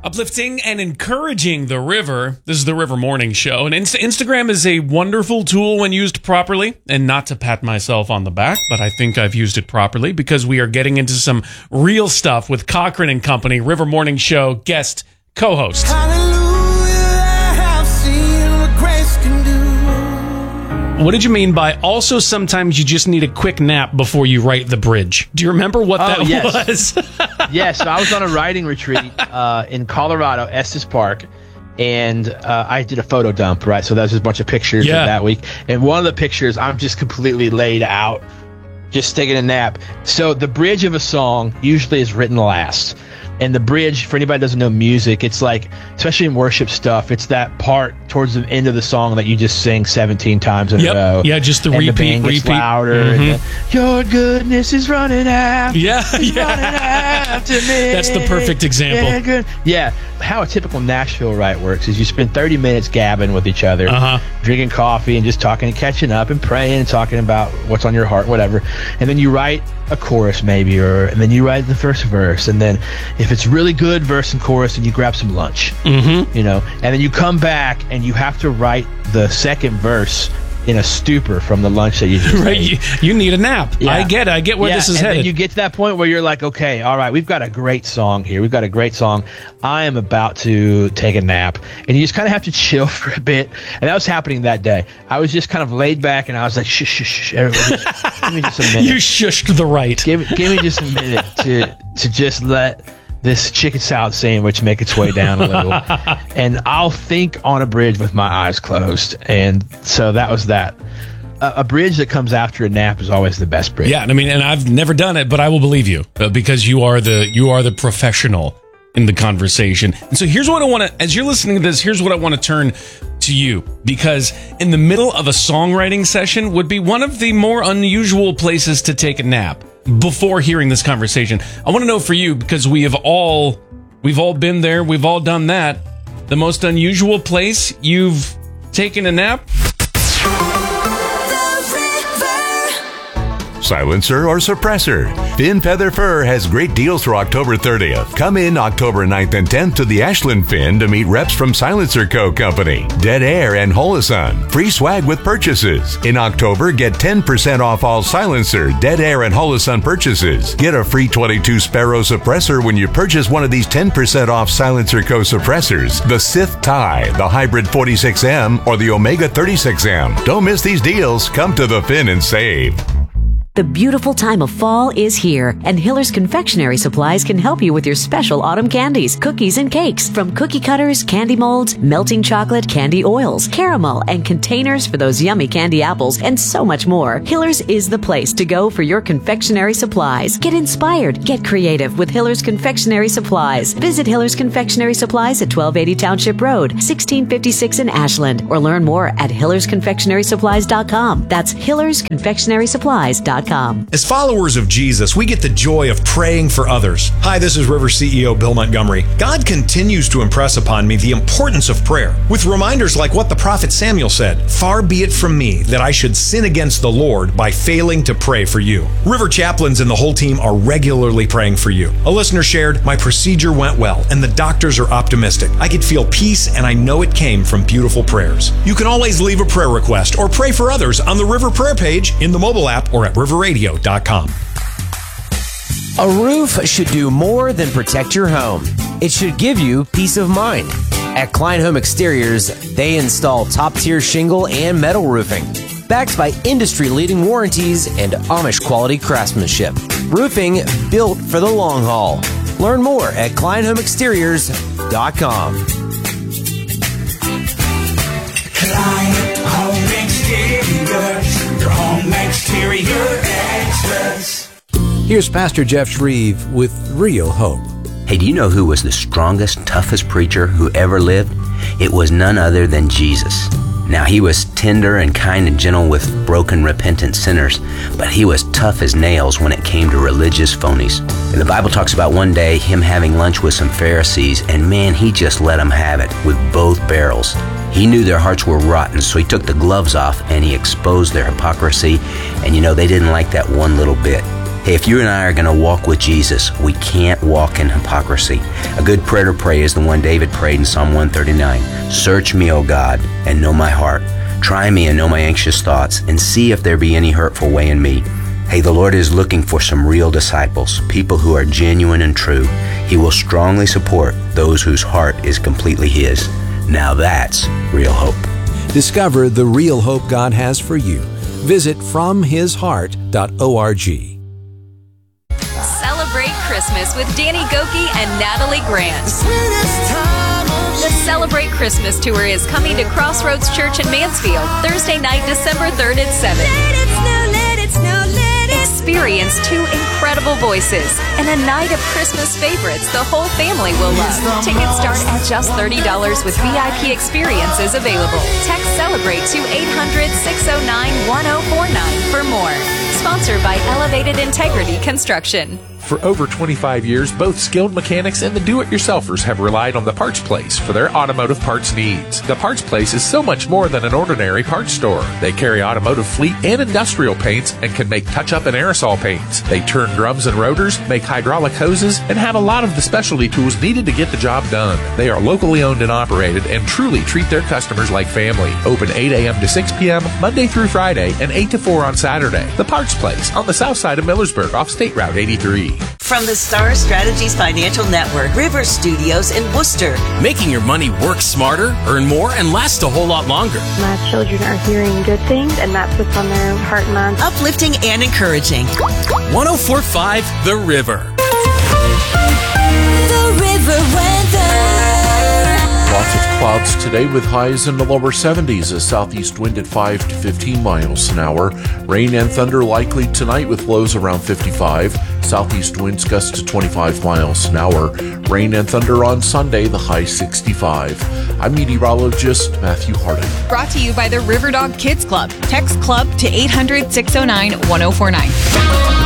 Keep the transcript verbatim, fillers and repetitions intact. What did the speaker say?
Uplifting and encouraging the river. This is the River Morning Show. And Inst- Instagram is a wonderful tool when used properly. And not to pat myself on the back, but I think I've used it properly because we are getting into some real stuff with Cochran and Company, River Morning Show guest co-host. What did you mean by also sometimes you just need a quick nap before you write the bridge? Do you remember what oh, that yes. was? Yes, so I was on a writing retreat uh, in Colorado, Estes Park, and uh, I did a photo dump, right? So that was just a bunch of pictures yeah. of that week. And one of the pictures, I'm just completely laid out, just taking a nap. So the bridge of a song usually is written last. And the bridge, for anybody who doesn't know music, it's like, especially in worship stuff, it's that part towards the end of the song that you just sing seventeen times in yep. a row. Yeah, just the and repeat, the band gets repeat. louder. Mm-hmm. And the, your goodness is running after, yeah, yeah. running after me. That's the perfect example. Yeah, good. Yeah, how a typical Nashville ride works is you spend thirty minutes gabbing with each other, uh-huh. drinking coffee and just talking and catching up and praying and talking about what's on your heart, whatever. And then you write a chorus maybe, or and then you write the first verse, and then if it's really good, verse and chorus, and you grab some lunch, mm-hmm. you know, and then you come back and you have to write the second verse in a stupor from the lunch that you just right. ate. You, you need a nap. Yeah. I get it. I get where yeah, this is and headed. Then you get to that point where you're like, okay, all right, we've got a great song here. We've got a great song. I am about to take a nap. And you just kind of have to chill for a bit. And that was happening that day. I was just kind of laid back and I was like, shh, shh, shh. Everybody, just, give me just a minute. You shushed the right. Give, give me just a minute to, to just let this chicken salad sandwich make its way down a little. And I'll think on a bridge with my eyes closed. And so that was that. A bridge that comes after a nap is always the best bridge. Yeah, I mean, and I've never done it, but I will believe you uh, because you are the you are the professional in the conversation. And so here's what I want to, as you're listening to this, here's what I want to turn to you, because in the middle of a songwriting session would be one of the more unusual places to take a nap before hearing this conversation. I want to know for you, because we have all we've all been there, we've all done that. The most unusual place you've taken a nap? Silencer or suppressor? Fin Feather Fur has great deals for October thirtieth. Come in October ninth and tenth to the Ashland Fin to meet reps from Silencer Co. Company, Dead Air, and Holosun. Free swag with purchases. In October, get ten percent off all Silencer, Dead Air, and Holosun purchases. Get a free twenty-two Sparrow suppressor when you purchase one of these ten percent off Silencer Co. suppressors, the Sith Tie, the Hybrid forty-six M, or the Omega thirty-six M. Don't miss these deals. Come to the Fin and save. The beautiful time of fall is here, and Hiller's Confectionery Supplies can help you with your special autumn candies, cookies, and cakes. From cookie cutters, candy molds, melting chocolate, candy oils, caramel, and containers for those yummy candy apples, and so much more. Hiller's is the place to go for your confectionery supplies. Get inspired, get creative with Hiller's Confectionery Supplies. Visit Hiller's Confectionery Supplies at twelve eighty Township Road, sixteen fifty-six in Ashland, or learn more at hillers confectionery supplies dot com. That's hillers confectionery supplies dot com. As followers of Jesus, we get the joy of praying for others. Hi, this is River C E O Bill Montgomery. God continues to impress upon me the importance of prayer, with reminders like what the prophet Samuel said, "Far be it from me that I should sin against the Lord by failing to pray for you." River chaplains and the whole team are regularly praying for you. A listener shared, "My procedure went well, and the doctors are optimistic. I could feel peace, and I know it came from beautiful prayers." You can always leave a prayer request or pray for others on the River Prayer page, in the mobile app, or at river radio dot com. A roof should do more than protect your home. It should give you peace of mind. At Klein Home Exteriors, they install top-tier shingle and metal roofing, backed by industry-leading warranties and Amish-quality craftsmanship. Roofing built for the long haul. Learn more at klein home exteriors dot com. Klein Home Exteriors, your home exterior experts. Here's Pastor Jeff Shreve with Real Hope. Hey, do you know who was the strongest, toughest preacher who ever lived? It was none other than Jesus. Now, he was tender and kind and gentle with broken, repentant sinners, but he was tough as nails when it came to religious phonies. And the Bible talks about one day him having lunch with some Pharisees, and man, he just let them have it with both barrels. He knew their hearts were rotten, so he took the gloves off and he exposed their hypocrisy, and you know, they didn't like that one little bit. Hey, if you and I are going to walk with Jesus, we can't walk in hypocrisy. A good prayer to pray is the one David prayed in Psalm one thirty-nine. Search me, O God, and know my heart. Try me and know my anxious thoughts, and see if there be any hurtful way in me. Hey, the Lord is looking for some real disciples, people who are genuine and true. He will strongly support those whose heart is completely His. Now that's real hope. Discover the real hope God has for you. Visit from his heart dot org. Celebrate Christmas with Danny Gokey and Natalie Grant. The Celebrate Christmas Tour is coming to Crossroads Church in Mansfield Thursday night, December third at seven. Let it snow, let it snow, let it Experience two incredible voices and a night of Christmas favorites the whole family will love. Tickets start at just thirty dollars with V I P experiences available. Text Celebrate to eight hundred, six oh nine, one oh four nine for more. Sponsored by Elevated Integrity Construction. For over twenty-five years, both skilled mechanics and the do-it-yourselfers have relied on the Parts Place for their automotive parts needs. The Parts Place is so much more than an ordinary parts store. They carry automotive fleet and industrial paints and can make touch-up and aerosol paints. They turn drums and rotors, make hydraulic hoses, and have a lot of the specialty tools needed to get the job done. They are locally owned and operated and truly treat their customers like family. Open eight a.m. to six p.m. Monday through Friday and eight to four on Saturday. The Parts Place on the south side of Millersburg off State Route eighty-three. From the Star Strategies Financial Network, River Studios in Worcester. Making your money work smarter, earn more, and last a whole lot longer. My children are hearing good things, and that's what's on their heart and mind. Uplifting and encouraging. one oh four point five The River. The River weather. Lots of clouds today with highs in the lower seventies. A southeast wind at five to fifteen miles an hour. Rain and thunder likely tonight with lows around fifty-five. Southeast winds gust to twenty-five miles an hour. Rain and thunder on Sunday, the high sixty-five. I'm meteorologist Matthew Harding. Brought to you by the Riverdog Kids Club. Text club to eight hundred, six oh nine, one oh four nine.